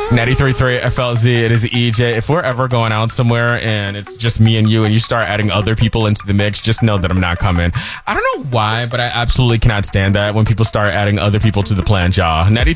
93.3 FLZ, it is EJ. If we're ever going out somewhere and it's just me and you start adding other people into the mix, just know that I'm not coming. I don't know why, but I absolutely cannot stand that when people start adding other people to the plan, y'all. 93.